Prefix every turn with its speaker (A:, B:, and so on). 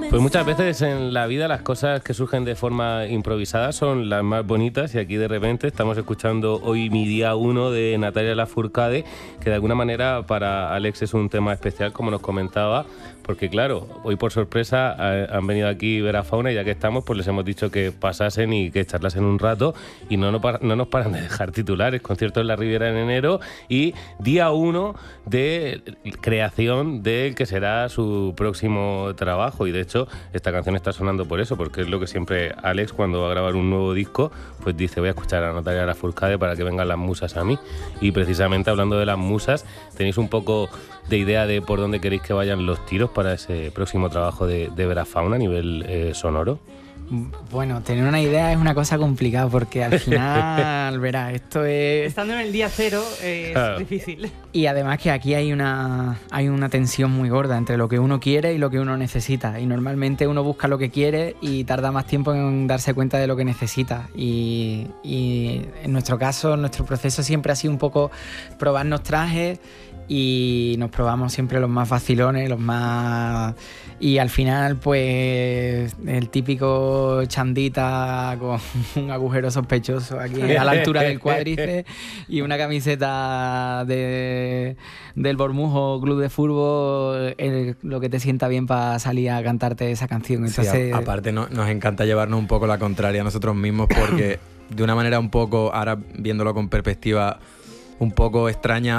A: Pues muchas veces en la vida las cosas que surgen de forma improvisada son las más bonitas, y aquí de repente estamos escuchando Hoy mi día 1 de Natalia Lafourcade, que de alguna manera para Alex es un tema especial, como nos comentaba, porque claro, hoy por sorpresa han venido aquí Vera Fauna, y ya que estamos pues les hemos dicho que pasasen y que charlasen un rato, y no nos paran de dejar titulares: concierto en la Riviera en enero y día 1 de creación del que será su próximo trabajo. Y de hecho esta canción está sonando por eso, porque es lo que siempre Alex, cuando va a grabar un nuevo disco, pues dice: voy a escuchar a Natalia Lafourcade para que vengan las musas a mí. Y precisamente hablando de las musas, ¿tenéis un poco de idea de por dónde queréis que vayan los tiros para ese próximo trabajo de Vera Fauna a nivel sonoro?
B: Bueno, tener una idea es una cosa complicada, porque al final, verás, esto es...
C: Estando en el día cero es difícil.
B: Y además que aquí hay una tensión muy gorda entre lo que uno quiere y lo que uno necesita. Y normalmente uno busca lo que quiere y tarda más tiempo en darse cuenta de lo que necesita. Y en nuestro caso, nuestro proceso siempre ha sido un poco probarnos trajes, y nos probamos siempre los más vacilones, los más... Y al final, pues, el típico chandita con un agujero sospechoso aquí a la altura del cuádriceps y una camiseta del Bormujo Club de Fútbol, lo que te sienta bien para salir a cantarte esa canción. Entonces...
D: Sí, aparte nos encanta llevarnos un poco la contraria a nosotros mismos, porque de una manera un poco, ahora viéndolo con perspectiva, un poco extraña,